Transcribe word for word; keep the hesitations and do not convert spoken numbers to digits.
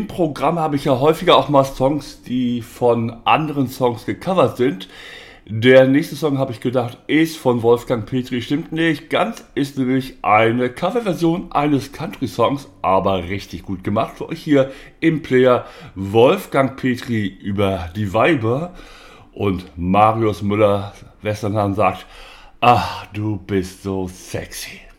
im Programm habe ich ja häufiger auch mal Songs, die von anderen Songs gecovert sind. Der nächste Song, habe ich gedacht, ist von Wolfgang Petri. Stimmt nicht ganz, ist nämlich eine Coverversion eines Country-Songs, aber richtig gut gemacht für euch hier im Player. Wolfgang Petri über die Weiber und Marius Müller-Westernhahn sagt: Ach, du bist so sexy.